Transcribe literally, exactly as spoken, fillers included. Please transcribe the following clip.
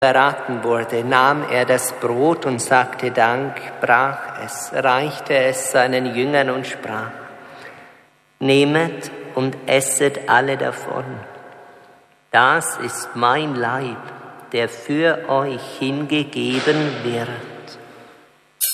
verraten wurde, nahm er das Brot und sagte Dank, brach es, reichte es seinen Jüngern und sprach: Nehmet und esset alle davon. Das ist mein Leib, der für euch hingegeben wird.